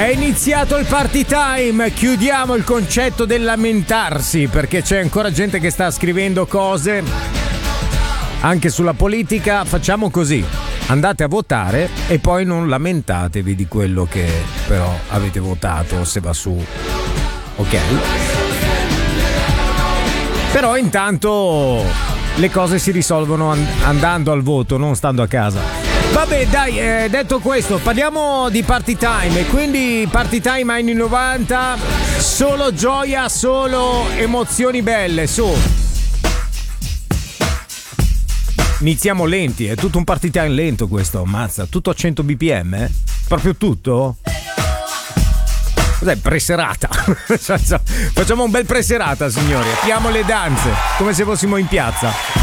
iniziato il party time, chiudiamo il concetto del lamentarsi perché c'è ancora gente che sta scrivendo cose anche sulla politica. Facciamo così: andate a votare e poi non lamentatevi di quello che però avete votato, se va su, ok? Però intanto le cose si risolvono andando al voto, non stando a casa. Vabbè, dai, detto questo, parliamo di party time. E quindi party time anni 90, solo gioia, solo emozioni belle, su. Iniziamo lenti, è tutto un party time lento questo, ammazza, tutto a 100 bpm, eh? Proprio tutto? Cos'è, preserata? Facciamo un bel preserata, signori, apriamo le danze, come se fossimo in piazza.